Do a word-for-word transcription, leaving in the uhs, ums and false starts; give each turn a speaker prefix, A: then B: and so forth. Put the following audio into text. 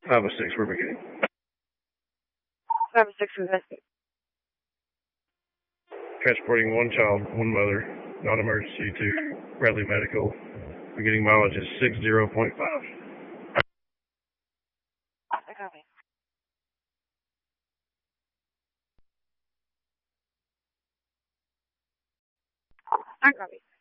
A: five oh six, we're beginning.
B: five oh six, investigate.
A: Transporting one child, one mother, non-emergency to Bradley Medical. Beginning mileage is six zero point five.
B: I copy. I copy.